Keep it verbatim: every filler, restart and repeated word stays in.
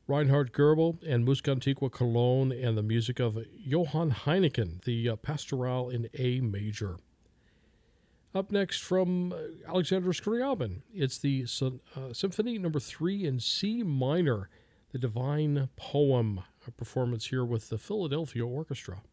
Reinhard Goebel and Musik Antiqua Cologne, and the music of Johann Heineken, the uh, Pastoral in A major. Up next from uh, Alexander Scriabin, it's the uh, Symphony Number Three in C minor, the Divine Poem, a performance here with the Philadelphia Orchestra.